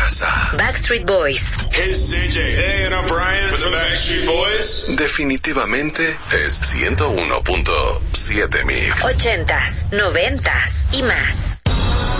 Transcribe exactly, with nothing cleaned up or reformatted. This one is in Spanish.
casa. Backstreet Boys. Hey, it's C J. Hey, and I'm Brian with the Backstreet Boys. Definitivamente es ciento uno punto siete Mix. Ochentas, noventas y más.